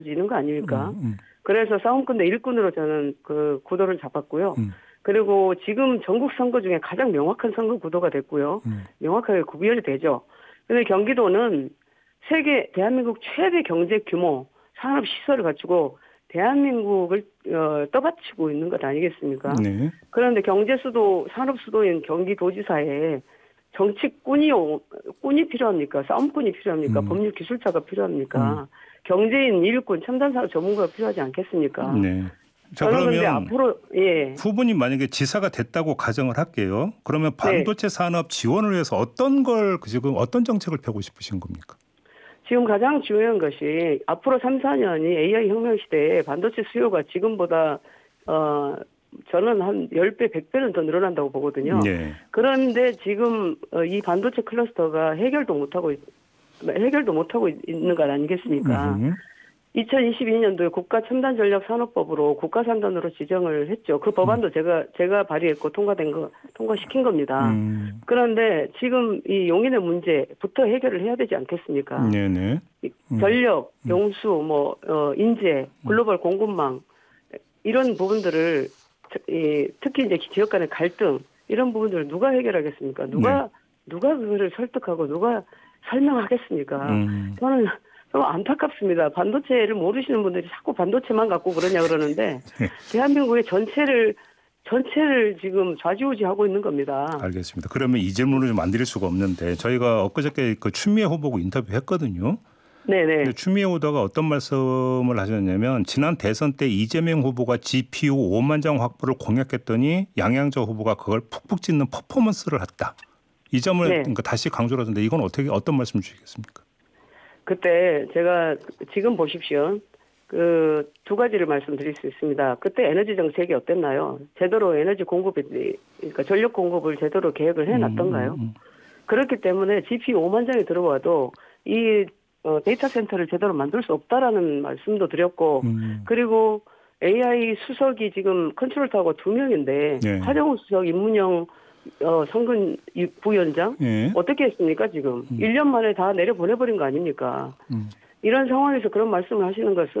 지는 거 아닙니까? 그래서 싸움꾼 대 일꾼으로 저는 그 구도를 잡았고요. 그리고 지금 전국 선거 중에 가장 명확한 선거 구도가 됐고요. 명확하게 구별이 되죠. 그런데 경기도는 대한민국 최대 경제 규모 산업 시설을 갖추고 대한민국을 떠받치고 있는 것 아니겠습니까? 네. 그런데 경제 수도, 산업 수도인 경기도지사에 정치꾼이 필요합니까? 싸움꾼이 필요합니까? 법률 기술자가 필요합니까? 경제인, 일꾼, 첨단산업 전문가가 필요하지 않겠습니까? 네. 자, 저는 근데 그러면 앞으로 후보님 만약에 지사가 됐다고 가정을 할게요. 그러면 네. 반도체 산업 지원을 위해서 지금 어떤 정책을 펴고 싶으신 겁니까? 지금 가장 중요한 것이 앞으로 3, 4년이 AI 혁명 시대에 반도체 수요가 지금보다 저는 한 10배, 100배는 더 늘어난다고 보거든요. 네. 그런데 지금 이 반도체 클러스터가 해결도 못하고 있는 것 아니겠습니까? 2022년도에 국가첨단전략산업법으로 국가산단으로 지정을 했죠. 그 법안도 제가 발의했고 통과시킨 겁니다. 그런데 지금 이 용인의 문제부터 해결을 해야 되지 않겠습니까? 네네. 전력, 용수, 인재, 글로벌 공급망 이런 부분들을 특히 이제 지역 간의 갈등 이런 부분들을 누가 해결하겠습니까? 누가 그거를 설득하고 누가 설명하겠습니까? 저는 좀 안타깝습니다. 반도체를 모르시는 분들이 자꾸 반도체만 갖고 그러냐 그러는데 대한민국의 전체를 지금 좌지우지하고 있는 겁니다. 알겠습니다. 그러면 이 질문을 좀 안 드릴 수가 없는데 저희가 엊그저께 그 추미애 후보하고 인터뷰했거든요. 네네. 근데 추미애 후보가 어떤 말씀을 하셨냐면 지난 대선 때 이재명 후보가 GPU 5만 장 확보를 공약했더니 양양저 후보가 그걸 푹푹 찢는 퍼포먼스를 했다. 이 점을 그러니까 다시 강조를 하던데 이건 어떤 말씀 주시겠습니까? 그때 제가 지금 보십시오. 그 두 가지를 말씀드릴 수 있습니다. 그때 에너지 정책이 어땠나요? 제대로 에너지 그러니까 전력 공급을 제대로 계획을 해놨던가요? 그렇기 때문에 GPU 5만 장이 들어와도 이 데이터 센터를 제대로 만들 수 없다라는 말씀도 드렸고, 그리고 AI 수석이 지금 컨트롤 타워가 2명인데 하정우 수석, 임문영 성근 부위원장 어떻게 했습니까 지금? 1년 만에 다 내려보내버린 거 아닙니까? 이런 상황에서 그런 말씀을 하시는 것은